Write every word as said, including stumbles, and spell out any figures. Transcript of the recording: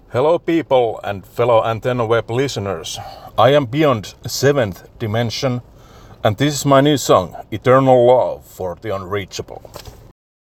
Hello people and fellow Antenna Web listeners. I am beyond seventh dimension and this is my new song, Eternal Love for the Unreachable.